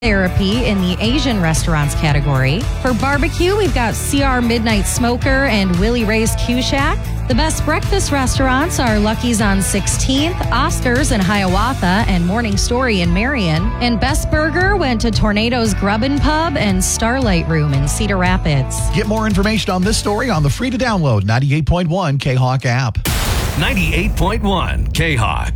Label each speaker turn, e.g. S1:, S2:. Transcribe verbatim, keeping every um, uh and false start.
S1: Therapy in the Asian restaurants category. For barbecue, we've got C R Midnight Smoker and Willie Ray's Q Shack. The best breakfast restaurants are Lucky's on sixteenth, Oscars in Hiawatha, and Morning Story in Marion. And Best Burger went to Tornado's Grubbin' Pub and Starlight Room in Cedar Rapids.
S2: Get more information on this story on the free-to-download ninety-eight point one K-Hawk app.
S3: ninety-eight point one K-Hawk.